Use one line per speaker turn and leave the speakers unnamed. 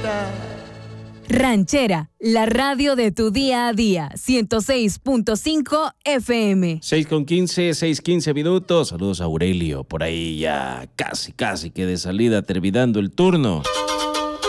Ranchera, la radio de tu día a día, 106.5 FM.
6:15 minutos. Saludos a Aurelio, por ahí ya casi que de salida terminando el turno.